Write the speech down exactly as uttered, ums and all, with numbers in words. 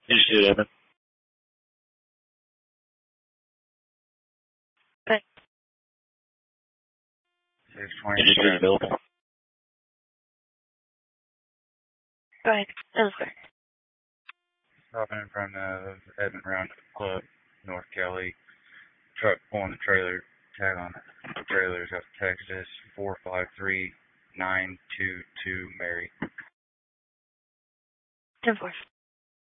You just did it. Okay. six twenty is available. Go ahead. That was good. Stopping in front of Edmond Round Club, North Cali. Truck pulling the trailer. Tag on it. The trailer's got Texas four five three nine two two Mary. ten four.